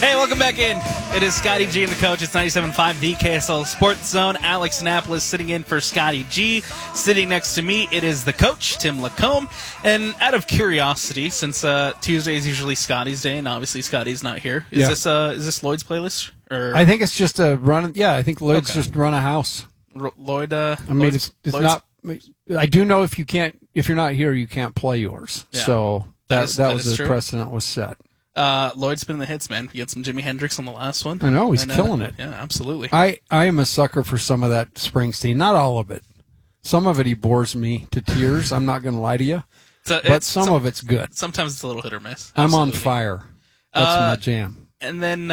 Hey, welcome back in. It is Scotty G and the coach. It's 97.5, the KSL Sports Zone. Alex Annapolis sitting in for Scotty G. Sitting next to me, it is the coach, Tim Lacombe. And out of curiosity, since Tuesday is usually Scotty's day, and obviously Scotty's not here, is this Lloyd's playlist? Or? I think it's just a run. Yeah, I think Lloyd's just run a house. Lloyd. I mean, it's not. I do know if you're not here, you can't play yours. Yeah. So that was the precedent was set. Lloyd's been in the hits, man. You had some Jimi Hendrix on the last one. I know, he's killing it. Yeah, absolutely. I am a sucker for some of that Springsteen. Not all of it. Some of it he bores me to tears. I'm not going to lie to you. But some of it's good. Sometimes it's a little hit or miss. Absolutely. I'm on fire. That's my jam. And then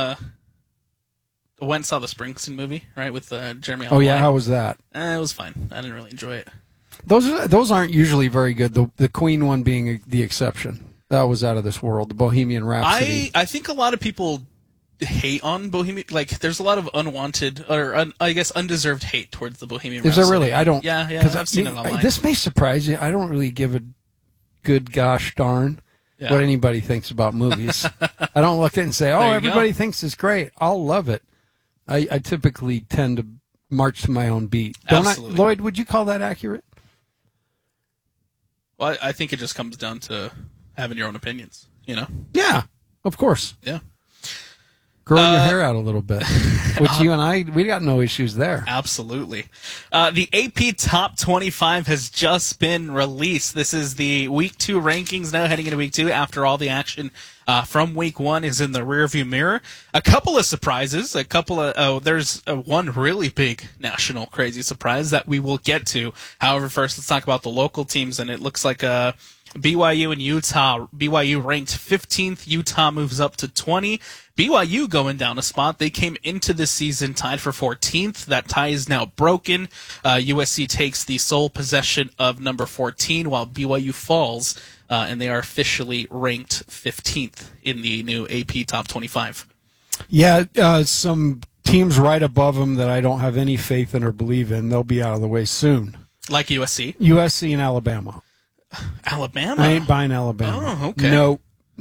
went and saw the Springsteen movie, right, with Jeremy. Oh, yeah? How was that? It was fine. I didn't really enjoy it. Those aren't usually very good, the Queen one being the exception. That was out of this world, the Bohemian Rhapsody. I think a lot of people hate on Bohemian. Like, there's a lot of unwanted, or I guess undeserved hate towards the Bohemian Rhapsody. Is there really? I don't. Yeah, I've seen it online. This may surprise you. I don't really give a good gosh darn what anybody thinks about movies. I don't look at it and say, everybody thinks it's great. I'll love it. I typically tend to march to my own beat. Absolutely. Lloyd, would you call that accurate? Well, I think it just comes down to having your own opinions, you know? Yeah, of course. Yeah. Growing your hair out a little bit, which you and I, we got no issues there. Absolutely. The AP Top 25 has just been released. This is the Week 2 rankings now, heading into Week 2 after all the action from Week 1 is in the rearview mirror. A couple of surprises. There's one really big national crazy surprise that we will get to. However, first let's talk about the local teams, and it looks like BYU and Utah. BYU ranked 15th. Utah moves up to 20. BYU going down a spot. They came into the season tied for 14th. That tie is now broken. USC takes the sole possession of number 14 while BYU falls, and they are officially ranked 15th in the new AP Top 25. Yeah, some teams right above them that I don't have any faith in or believe in. They'll be out of the way soon. Like USC? USC and Alabama. Alabama? I ain't buying Alabama. Oh, okay. Nope.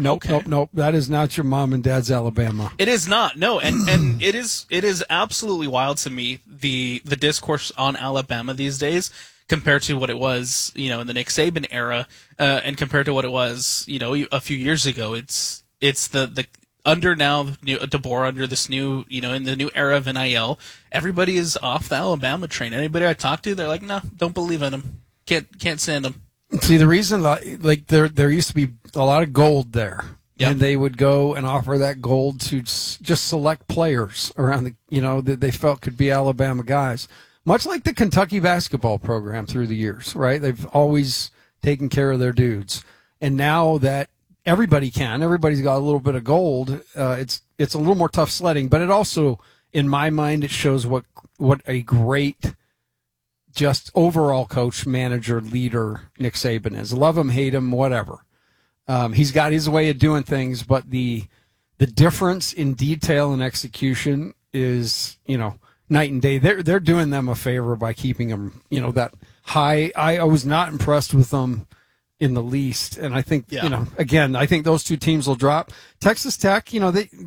That is not your mom and dad's Alabama. It is not. No, and it is absolutely wild to me the discourse on Alabama these days compared to what it was, in the Nick Saban era, and compared to what it was, a few years ago. It's the under now DeBoer, under this new, in the new era of NIL, everybody is off the Alabama train. Anybody I talk to, they're like, no, don't believe in them. Can't stand them. See, the reason, like, there used to be a lot of gold there, and they would go and offer that gold to just select players around that they felt could be Alabama guys, much like the Kentucky basketball program through the years, right? They've always taken care of their dudes, and now that everybody's got a little bit of gold, it's a little more tough sledding, but it also, in my mind, it shows what a great just overall coach, manager, leader Nick Saban is. Love him, hate him, whatever. He's got his way of doing things, but the difference in detail and execution is, night and day. They're doing them a favor by keeping them, that high. I was not impressed with them in the least, and I think, again, I think those two teams will drop. Texas Tech, they're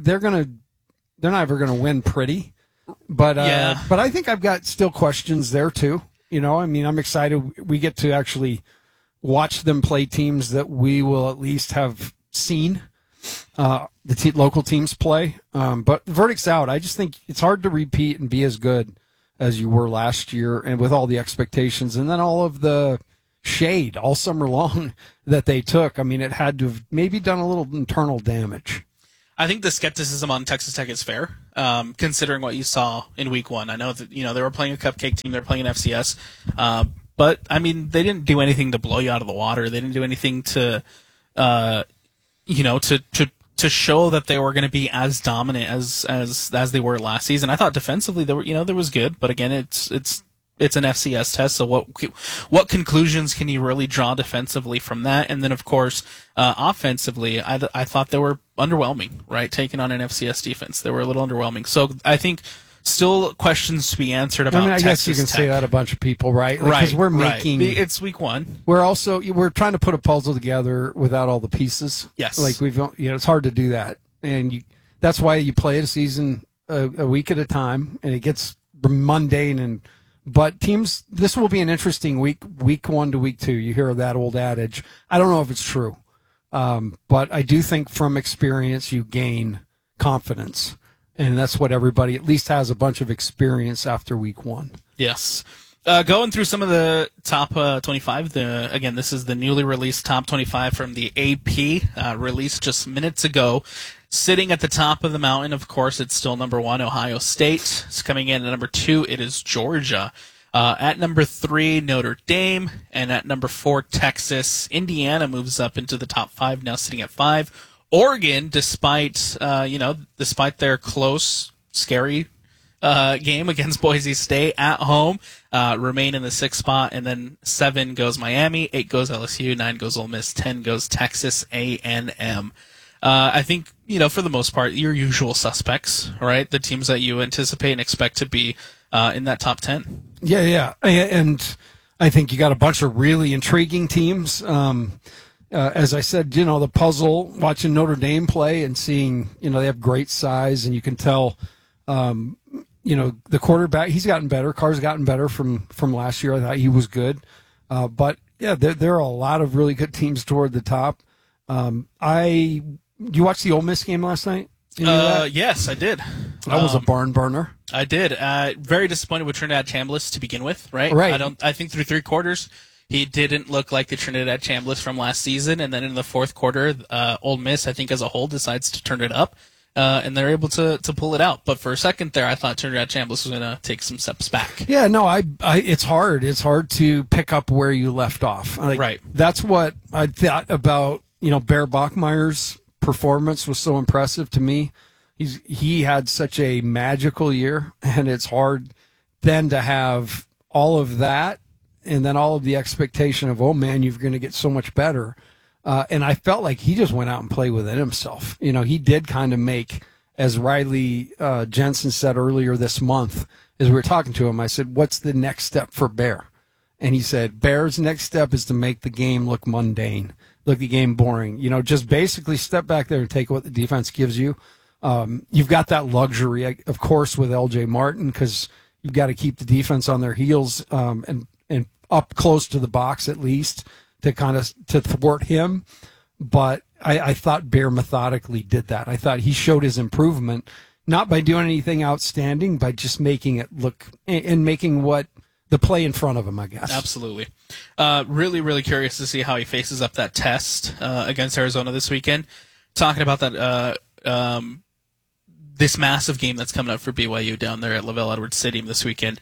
not ever gonna win pretty, but I think I've got still questions there too. I'm excited we get to actually watch them play teams that we will at least have seen the local teams play. But the verdict's out. I just think it's hard to repeat and be as good as you were last year, and with all the expectations and then all of the shade all summer long that they took. I mean, it had to have maybe done a little internal damage. I think the skepticism on Texas Tech is fair, considering what you saw in Week 1. I know that they were playing a cupcake team, they're playing an FCS, but I mean they didn't do anything to blow you out of the water. They didn't do anything to, to show that they were going to be as dominant as they were last season. I thought defensively they were, there was good, but again it's an FCS test, so what conclusions can you really draw defensively from that? And then, of course, offensively, I thought they were underwhelming, right? Taking on an FCS defense, they were a little underwhelming. So I think still questions to be answered about. I guess you can say that a bunch of people, right? Because we're making it's Week 1. We're trying to put a puzzle together without all the pieces. Yes, like it's hard to do that, and that's why you play a season a week at a time, and it gets mundane. But teams, this will be an interesting week 1 to week 2. You hear that old adage. I don't know if it's true, but I do think from experience you gain confidence, and that's what everybody at least has a bunch of experience after week 1. Yes. Going through some of the top 25, again, this is the newly released top 25 from the AP, released just minutes ago. Sitting at the top of the mountain, of course, it's still number 1, Ohio State. It's coming in at number 2, it is Georgia. At number 3, Notre Dame. And at number 4, Texas. Indiana moves up into the top 5, now sitting at 5. Oregon, despite their close, scary game against Boise State at home, remain in the 6th spot, and then 7 goes Miami, 8 goes LSU, 9 goes Ole Miss, 10 goes Texas A&M. I think, for the most part, your usual suspects, right? The teams that you anticipate and expect to be in that top 10. Yeah. And I think you got a bunch of really intriguing teams. As I said, the puzzle, watching Notre Dame play and seeing, they have great size, and you can tell, the quarterback, he's gotten better. Carr's gotten better from last year. I thought he was good. But, yeah, there are a lot of really good teams toward the top. You watched the Ole Miss game last night? Yes, I did. That was a barn burner. I did. Very disappointed with Trinidad Chambliss to begin with, right? Right. I think through 3 quarters, he didn't look like the Trinidad Chambliss from last season, and then in the 4th quarter, Ole Miss, I think as a whole, decides to turn it up, and they're able to pull it out. But for a second there, I thought Trinidad Chambliss was going to take some steps back. Yeah, no, it's hard. It's hard to pick up where you left off. Right. That's what I thought about. Bear Bachmeier's performance was so impressive to me. He had such a magical year, and it's hard then to have all of that and then all of the expectation of, oh man, you're going to get so much better. And I felt like he just went out and played within himself. He did kind of make, as Riley Jensen said earlier this month, as we were talking to him, I said, what's the next step for Bear? And he said, Bear's next step is to make the game look mundane, look the game boring. Just basically step back there and take what the defense gives you. You've got that luxury, of course, with L.J. Martin, because you've got to keep the defense on their heels and up close to the box at least to to thwart him. But I thought Bear methodically did that. I thought he showed his improvement, not by doing anything outstanding, by just making it look and making what the play in front of him, I guess. Absolutely. Really, really curious to see how he faces up that test against Arizona this weekend. Talking about that, this massive game that's coming up for BYU down there at LaVell Edwards Stadium this weekend.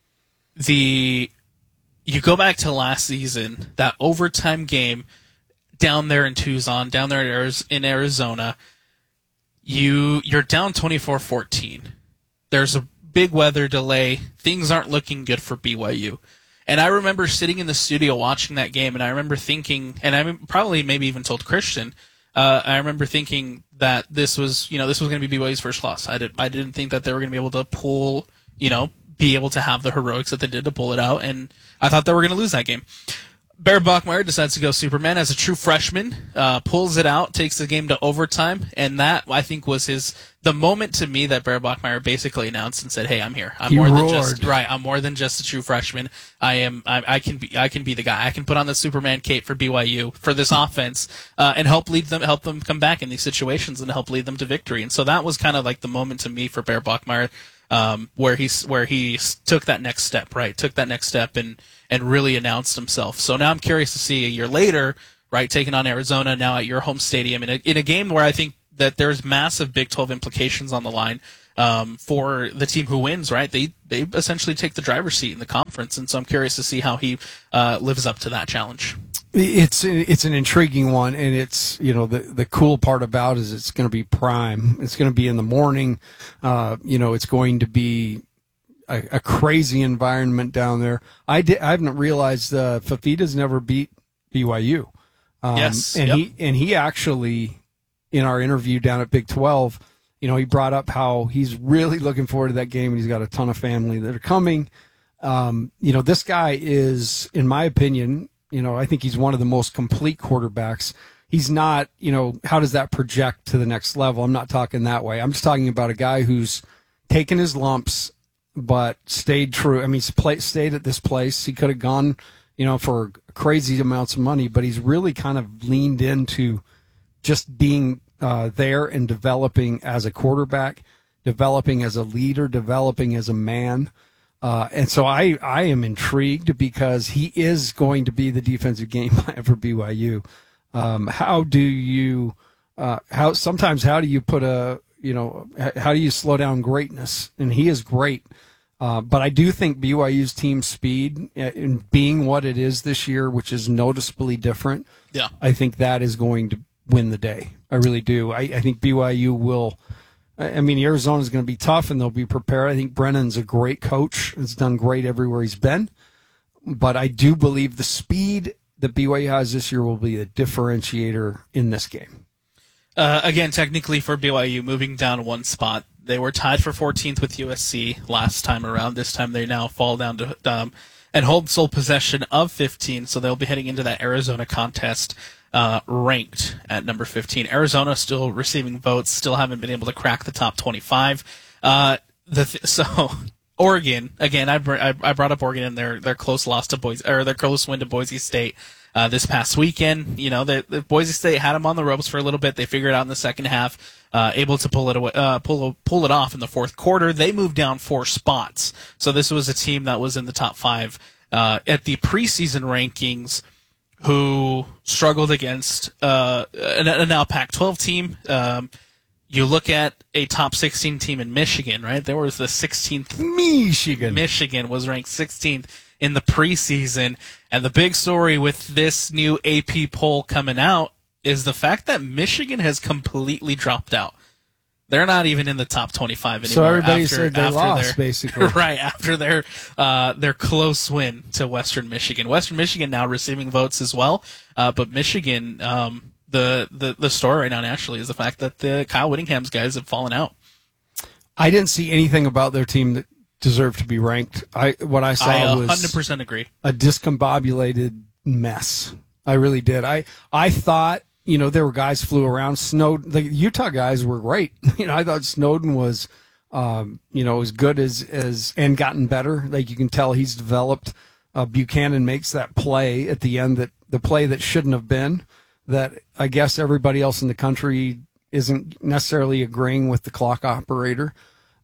You go back to last season, that overtime game down there in Tucson, down there in Arizona. You're down 24-14. There's a big weather delay. Things aren't looking good for BYU. And I remember sitting in the studio watching that game, and I remember thinking, and I probably maybe even told Christian, I remember thinking that this was going to be BYU's first loss. I didn't think that they were going to be able to pull, be able to have the heroics that they did to pull it out, and I thought they were going to lose that game. Bear Bachmeier decides to go Superman as a true freshman, pulls it out, takes the game to overtime, and that, I think, was the moment to me that Bear Bachmeier basically announced and said, "Hey, I'm here. I'm more than just a true freshman. I can be the guy. I can put on the Superman cape for BYU for this offense and help them come back in these situations and help lead them to victory." And so that was kind of like the moment to me for Bear Bachmeier, where he took that next step, and really announced himself. So now I'm curious to see a year later, right, taking on Arizona now at your home stadium in a game where I think that there's massive Big 12 implications on the line for the team who wins, right? They essentially take the driver's seat in the conference, and so I'm curious to see how he lives up to that challenge. It's an intriguing one, and it's the cool part about it is it's going to be prime. It's going to be in the morning. It's going to be a crazy environment down there. I haven't realized Fafita's never beat BYU. Yes, and he actually, in our interview down at Big 12, he brought up how he's really looking forward to that game, and he's got a ton of family that are coming. This guy is, in my opinion, I think he's one of the most complete quarterbacks. he's not, how does that project to the next level? I'm not talking that way. I'm just talking about a guy who's taken his lumps but stayed true. I mean, stayed at this place. He could have gone, for crazy amounts of money, but he's really kind of leaned into just being there and developing as a quarterback, developing as a leader, developing as a man. And so I am intrigued because he is going to be the defensive game plan for BYU. How do you slow down greatness? And he is great. But I do think BYU's team speed in being what it is this year, which is noticeably different. Yeah. I think that is going to win the day. I really do. I think BYU will. I mean, Arizona is going to be tough, and they'll be prepared. I think Brennan's a great coach. Has done great everywhere he's been. But I do believe the speed that BYU has this year will be a differentiator in this game. Again, technically for BYU, moving down one spot. They were tied for 14th with USC last time around. This time they now fall down to and hold sole possession of 15, so they'll be heading into that Arizona contest ranked at number 15. Arizona still receiving votes, still haven't been able to crack the top 25. So Oregon, again, I brought up Oregon and their close loss to their close win to Boise State this past weekend. The Boise State had them on the ropes for a little bit. They figured it out in the second half, able to pull it away, pull it off in the fourth quarter. They moved down 4 spots. So this was a team that was in the top 5 at the preseason rankings, who struggled against a now Pac-12 team. You look at a top 16 team in Michigan, right? There was the 16th. Michigan was ranked 16th in the preseason. And the big story with this new AP poll coming out is the fact that Michigan has completely dropped out. They're not even in the top 25 anymore. So everybody said they lost, basically. Right, after their close win to Western Michigan. Western Michigan now receiving votes as well. But Michigan, the story right now nationally is the fact that the Kyle Whittingham's guys have fallen out. I didn't see anything about their team that deserved to be ranked. What I saw was 100% agree. A discombobulated mess. I really did. I thought, there were guys flew around. The Utah guys were great. I thought Snowden was, as good as and gotten better. Like, you can tell he's developed. Buchanan makes that play at the end, the play that shouldn't have been, that I guess everybody else in the country isn't necessarily agreeing with the clock operator.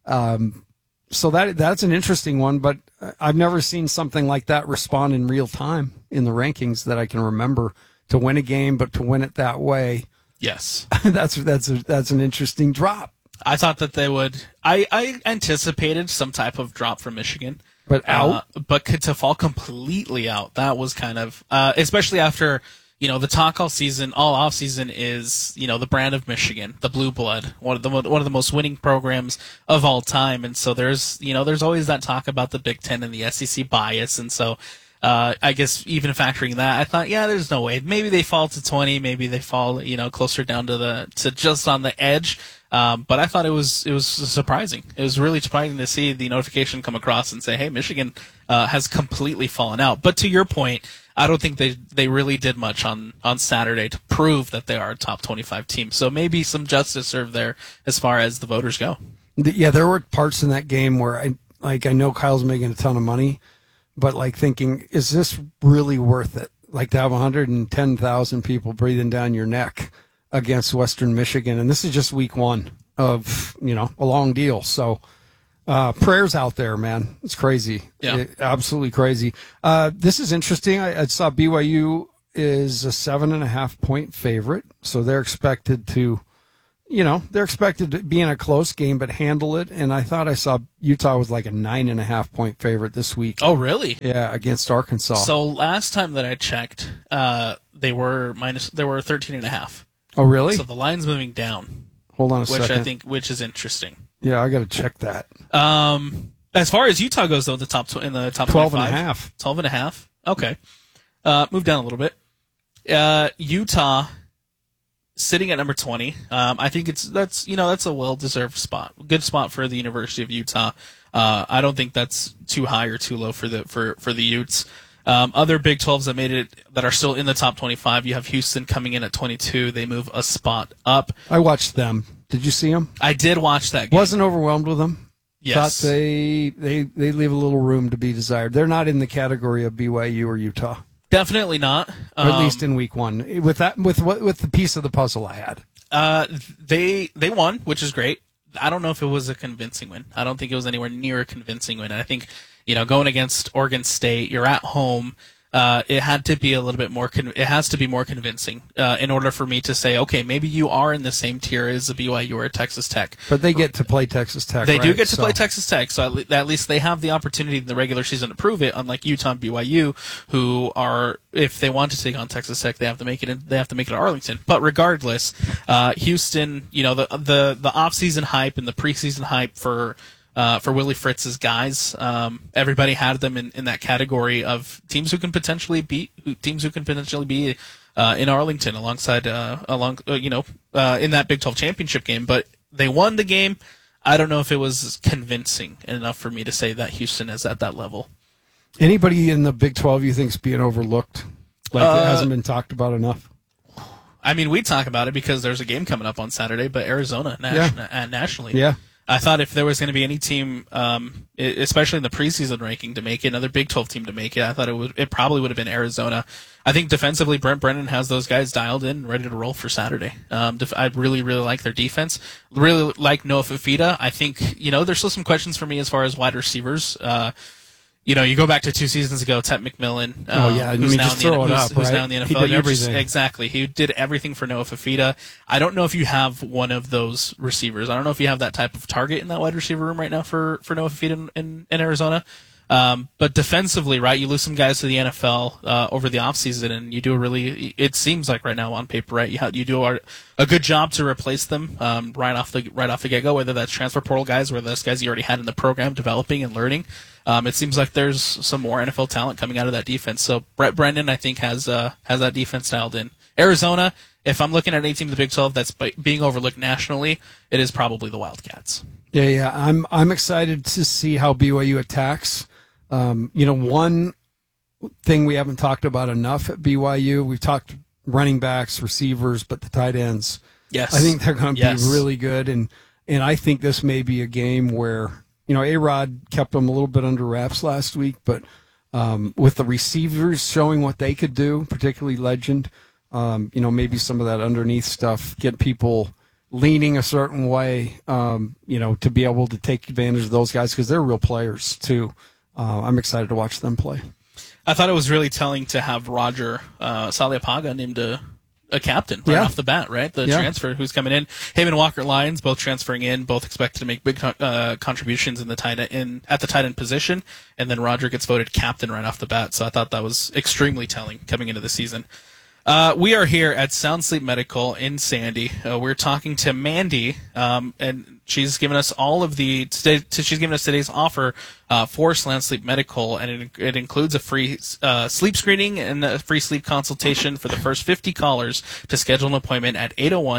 So that's an interesting one, but I've never seen something like that respond in real time in the rankings that I can remember, to win a game, but to win it that way. Yes. that's an interesting drop. I thought that they would. I anticipated some type of drop from Michigan. But out? But to fall completely out, that was kind of, especially after, the talk all off season is, the brand of Michigan, the blue blood, one of the most winning programs of all time. And so there's always that talk about the Big Ten and the SEC bias. And so, I guess even factoring that, I thought, there's no way. Maybe they fall to 20, maybe they fall, closer down to just on the edge. But I thought it was surprising. It was really surprising to see the notification come across and say, hey, Michigan, has completely fallen out. But to your point, I don't think they really did much on Saturday to prove that they are a top 25 team. So maybe some justice served there as far as the voters go. Yeah, there were parts in that game where I know Kyle's making a ton of money, but thinking, is this really worth it? To have 110,000 people breathing down your neck against Western Michigan, and this is just week 1 of a long deal. So prayers out there, man. It's crazy. Yeah, absolutely crazy. This is interesting. I saw BYU is a 7.5 point favorite, so they're expected to. They're expected to be in a close game, but handle it. And I thought I saw Utah was like a 9.5 point favorite this week. Oh, really? Yeah, against Arkansas. So last time that I checked, they were 13.5. Oh, really? So the line's moving down. Hold on a second. Which is interesting. Yeah, I got to check that. As far as Utah goes, though, in the top 12.5. 12.5. Okay. Move down a little bit. Utah sitting at number 20. I think that's a well-deserved spot. Good spot for the University of Utah. I don't think that's too high or too low for the Utes. Other Big 12s that made it that are still in the top 25. You have Houston coming in at 22. They move a spot up. I watched them. Did you see them? I did watch that game. Wasn't overwhelmed with them. Yes. Thought they leave a little room to be desired. They're not in the category of BYU or Utah. Definitely not. Or at least in week one. With the piece of the puzzle I had. They won, which is great. I don't know if it was a convincing win. I don't think it was anywhere near a convincing win. I think, going against Oregon State, you're at home. It had to be a little bit more. It has to be more convincing in order for me to say, okay, maybe you are in the same tier as a BYU or a Texas Tech. But they get to play Texas Tech. They right? do get to play Texas Tech, so at least they have the opportunity in the regular season to prove it. Unlike Utah and BYU, who are, if they want to take on Texas Tech, they have to make it. They have to make it at Arlington. But regardless, Houston, the off-season hype and the preseason hype for Willie Fritz's guys. Everybody had them in that category of teams who can potentially be in Arlington alongside in that Big 12 championship game. But they won the game. I don't know if it was convincing enough for me to say that Houston is at that level. Anybody in the Big 12 you think's being overlooked? Like it hasn't been talked about enough? I mean, we talk about it because there's a game coming up on Saturday, but Arizona nationally. Yeah. I thought if there was going to be any team, especially in the preseason ranking, to make it, another Big 12 team to make it, I thought it probably would have been Arizona. I think defensively, Brent Brennan has those guys dialed in, ready to roll for Saturday. I really, really like their defense. Really like Noah Fifita. I think, there's still some questions for me as far as wide receivers. You go back to 2 seasons ago, Tet McMillan. Who's now in the NFL. He did everything. Exactly. He did everything for Noah Fifita. I don't know if you have one of those receivers. I don't know if you have that type of target in that wide receiver room right now for Noah Fifita in Arizona. But defensively, right, you lose some guys to the NFL over the offseason, and you do it seems like right now on paper, right, you do a good job to replace them right off the get-go, whether that's transfer portal guys, whether that's guys you already had in the program developing and learning. It seems like there's some more NFL talent coming out of that defense. So Brett Brennan, I think, has that defense dialed in. Arizona, if I'm looking at any team in the Big 12 that's being overlooked nationally, it is probably the Wildcats. Yeah. I'm excited to see how BYU attacks. One thing we haven't talked about enough at BYU, we've talked running backs, receivers, but the tight ends. Yes. I think they're going to be really good. And I think this may be a game where, A-Rod kept them a little bit under wraps last week, but with the receivers showing what they could do, particularly Legend, maybe some of that underneath stuff, get people leaning a certain way, to be able to take advantage of those guys because they're real players too. I'm excited to watch them play. I thought it was really telling to have Roger Saliapaga named a captain right off the bat, right? The transfer who's coming in. Him and Walker Lyons both transferring in, both expected to make big contributions at the tight end position, and then Roger gets voted captain right off the bat. So I thought that was extremely telling coming into the season. We are here at Sound Sleep Medical in Sandy. We're talking to Mandy, and she's given us she's given us today's offer for Sound Sleep Medical, and it includes a free sleep screening and a free sleep consultation for the first 50 callers to schedule an appointment at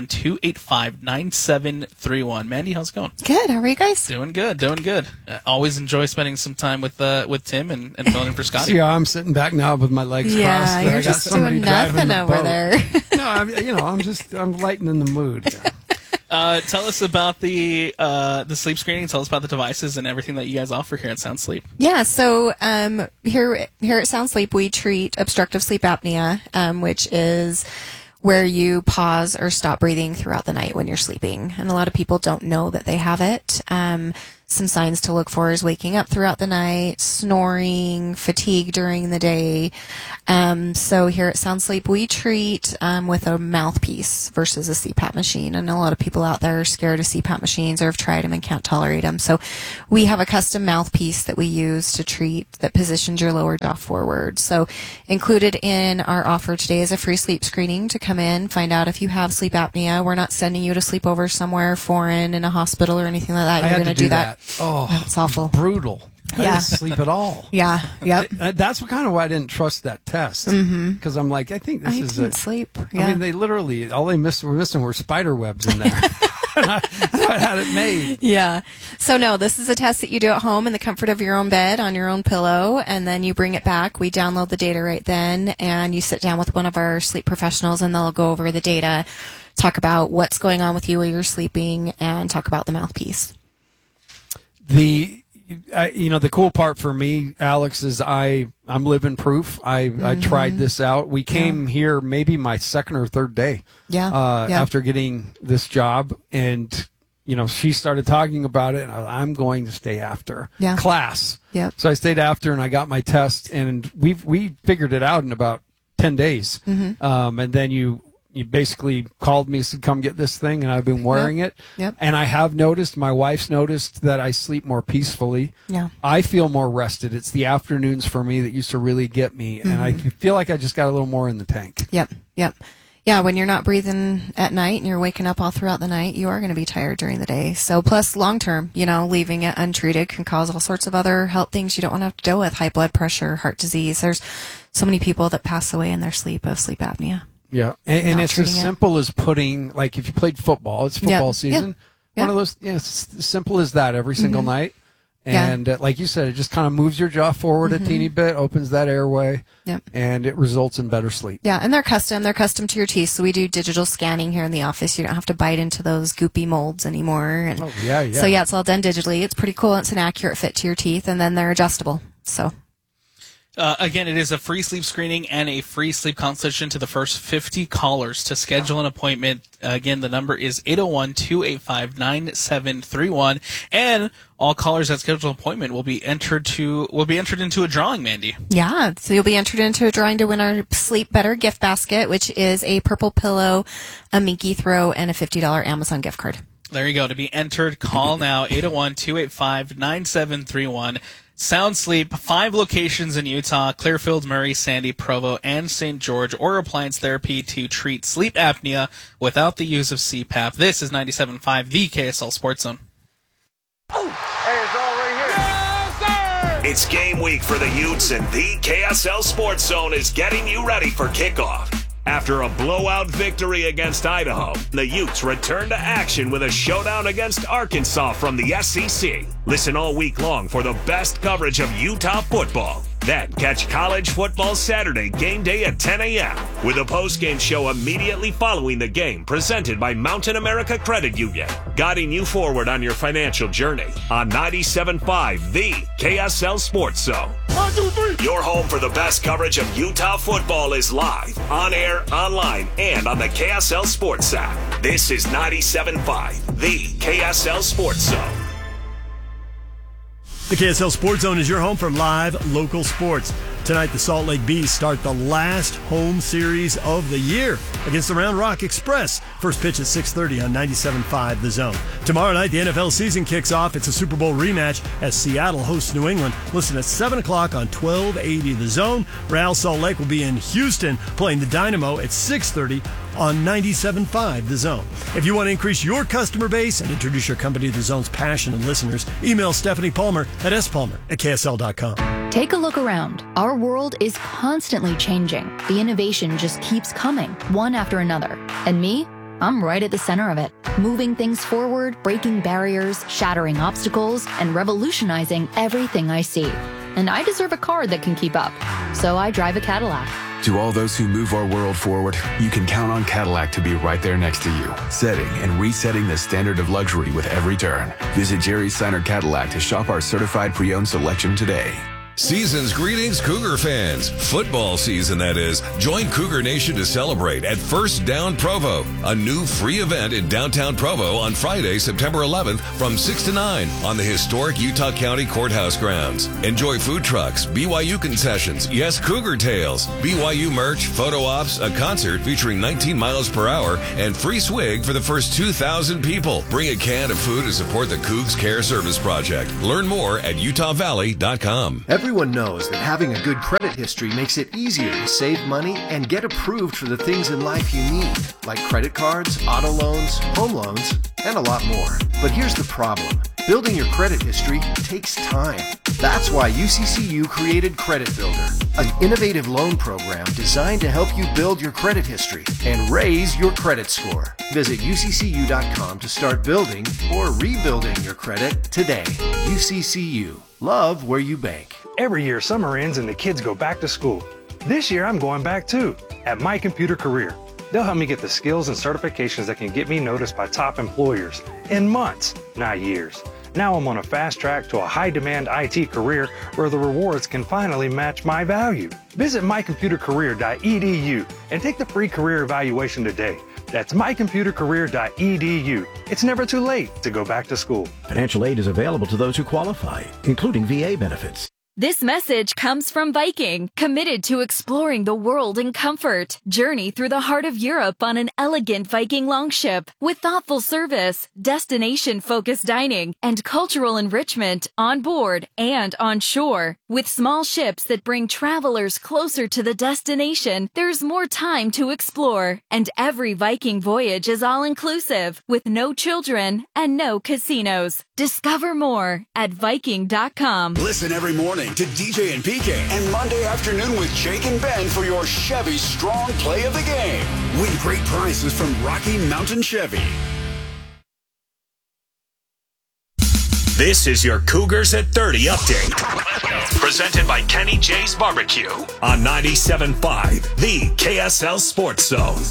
801-285-9731. Mandy, how's it going? Good. How are you guys? Doing good. Always enjoy spending some time with Tim and filling in for Scotty. Yeah, I'm sitting back now with my legs crossed. Yeah, you're just doing nothing over there. No, I'm lightening the mood. Tell us about the sleep screening. Tell us about the devices and everything that you guys offer here at Sound Sleep. Yeah, so here at Sound Sleep, we treat obstructive sleep apnea, which is where you pause or stop breathing throughout the night when you're sleeping. And a lot of people don't know that they have it. Some signs to look for is waking up throughout the night, snoring, fatigue during the day. So here at Sound Sleep, we treat with a mouthpiece versus a CPAP machine. And a lot of people out there are scared of CPAP machines or have tried them and can't tolerate them. So we have a custom mouthpiece that we use to treat that positions your lower jaw forward. So included in our offer today is a free sleep screening to come in, find out if you have sleep apnea. We're not sending you to sleep over somewhere foreign in a hospital or anything like that. You're going to do that. Oh, it's awful. Brutal. I didn't sleep at all. Yeah. Yep. That's kind of why I didn't trust that test. Because I'm like, I think this is sleep. Yeah. I mean, they literally, all they were missing were spider webs in there. I had it made. Yeah. So no, this is a test that you do at home in the comfort of your own bed on your own pillow, and then you bring it back. We download the data right then, and you sit down with one of our sleep professionals, and they'll go over the data, talk about what's going on with you while you're sleeping, and talk about the mouthpiece. The cool part for me, Alex, is I'm living proof. I tried this out. We came here maybe my second or third day after getting this job, and she started talking about it, and I'm going to stay after class. Yep. So I stayed after, and I got my test, and we figured it out in about 10 days. And then you basically called me and said, come get this thing, and I've been wearing it. Yep. And I have noticed, my wife's noticed, that I sleep more peacefully. Yeah. I feel more rested. It's the afternoons for me that used to really get me, and I feel like I just got a little more in the tank. Yep. Yeah, when you're not breathing at night and you're waking up all throughout the night, you are going to be tired during the day. So plus long term, leaving it untreated can cause all sorts of other health things you don't want to have to deal with, high blood pressure, heart disease. There's so many people that pass away in their sleep of sleep apnea. Yeah, and it's as simple as putting, like, if you played football, it's football season. One of those, it's as simple as that every single night. And like you said, it just kind of moves your jaw forward a teeny bit, opens that airway, and it results in better sleep. Yeah, and they're custom to your teeth. So we do digital scanning here in the office. You don't have to bite into those goopy molds anymore. And so it's all done digitally. It's pretty cool. It's an accurate fit to your teeth, and then they're adjustable. So. Again, it is a free sleep screening and a free sleep consultation to the first 50 callers. To schedule an appointment, again, the number is 801-285-9731, and all callers that schedule an appointment will be entered into a drawing, Mandy. Yeah, so you'll be entered into a drawing to win our Sleep Better gift basket, which is a purple pillow, a Minky throw, and a $50 Amazon gift card. There you go. To be entered, call now, 801-285-9731. Sound Sleep, 5 locations in Utah: Clearfield, Murray, Sandy, Provo, and St. George, or appliance therapy to treat sleep apnea without the use of CPAP. This is 97.5, the KSL Sports Zone. Hey, it's all right here. Yes, sir! It's game week for the Utes, and the KSL Sports Zone is getting you ready for kickoff. After a blowout victory against Idaho, the Utes return to action with a showdown against Arkansas from the SEC. Listen all week long for the best coverage of Utah football. Then catch college football Saturday game day at 10 a.m. with a post-game show immediately following the game, presented by Mountain America Credit Union, guiding you forward on your financial journey on 97.5, the KSL Sports Zone. 1, 2, 3. Your home for the best coverage of Utah football is live, on air, online, and on the KSL Sports app. This is 97.5, the KSL Sports Zone. The KSL Sports Zone is your home for live local sports. Tonight, the Salt Lake Bees start the last home series of the year against the Round Rock Express. First pitch at 6:30 on 97.5 The Zone. Tomorrow night, the NFL season kicks off. It's a Super Bowl rematch as Seattle hosts New England. Listen at 7 o'clock on 1280 The Zone. Real Salt Lake will be in Houston playing the Dynamo at 6:30 on 97.5 The Zone. If you want to increase your customer base and introduce your company to The Zone's passionate listeners, email Stephanie Palmer at spalmer@ksl.com. Take a look around. Our world is constantly changing. The innovation just keeps coming, one after another. And me? I'm right at the center of it, moving things forward, breaking barriers, shattering obstacles, and revolutionizing everything I see. And I deserve a car that can keep up. So I drive a Cadillac. To all those who move our world forward, you can count on Cadillac to be right there next to you, setting and resetting the standard of luxury with every turn. Visit Jerry Seiner Cadillac to shop our certified pre-owned selection today. Season's greetings, Cougar fans. Football season, that is. Join Cougar Nation to celebrate at First Down Provo, a new free event in downtown Provo on Friday, September 11th from 6 to 9 on the historic Utah County Courthouse grounds. Enjoy food trucks, BYU concessions, yes, Cougar Tales, BYU merch, photo ops, a concert featuring 19 miles per hour, and free swig for the first 2,000 people. Bring a can of food to support the Cougs Care Service Project. Learn more at utahvalley.com. Everyone knows that having a good credit history makes it easier to save money and get approved for the things in life you need, like credit cards, auto loans, home loans, and a lot more. But here's the problem. Building your credit history takes time. That's why UCCU created Credit Builder, an innovative loan program designed to help you build your credit history and raise your credit score. Visit UCCU.com to start building or rebuilding your credit today. UCCU. Love where you bank. Every year summer ends and the kids go back to school. This year I'm going back too, at My Computer Career. They'll help me get the skills and certifications that can get me noticed by top employers in months, not years. Now I'm on a fast track to a high-demand IT career where the rewards can finally match my value. Visit mycomputercareer.edu and take the free career evaluation today. That's mycomputercareer.edu. It's never too late to go back to school. Financial aid is available to those who qualify, including VA benefits. This message comes from Viking, committed to exploring the world in comfort. Journey through the heart of Europe on an elegant Viking longship with thoughtful service, destination-focused dining, and cultural enrichment on board and on shore. With small ships that bring travelers closer to the destination, there's more time to explore. And every Viking voyage is all-inclusive, with no children and no casinos. Discover more at Viking.com. Listen every morning to DJ and PK and Monday afternoon with Jake and Ben for your Chevy Strong Play of the Game. Win great prizes from Rocky Mountain Chevy. This is your Cougars at 30 update. Presented by Kenny J's Barbecue on 97.5, the KSL Sports Zone.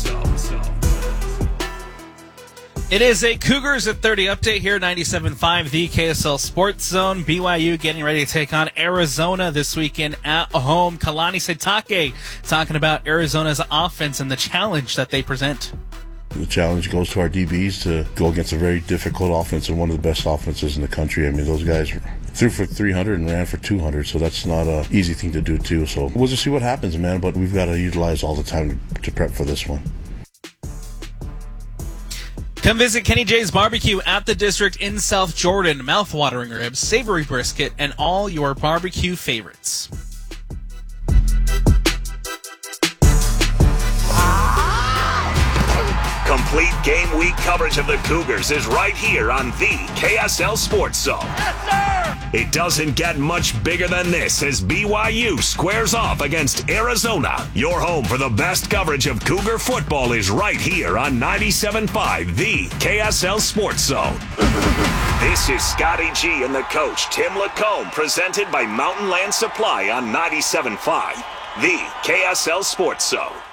It is a Cougars at 30 update here, 97.5, the KSL Sports Zone. BYU getting ready to take on Arizona this weekend at home. Kalani Sitake talking about Arizona's offense and the challenge that they present. The challenge goes to our DBs to go against a very difficult offense and one of the best offenses in the country. I mean, those guys threw for 300 and ran for 200, so that's not an easy thing to do, too. So we'll just see what happens, man, but we've got to utilize all the time to prep for this one. Come visit Kenny J's Barbecue at the District in South Jordan. Mouth-watering ribs, savory brisket, and all your barbecue favorites. Complete game week coverage of the Cougars is right here on the KSL Sports Zone. Yes, sir! It doesn't get much bigger than this as BYU squares off against Arizona. Your home for the best coverage of Cougar football is right here on 97.5, the KSL Sports Zone. This is Scotty G and the coach, Tim Lacombe, presented by Mountain Land Supply on 97.5, the KSL Sports Zone.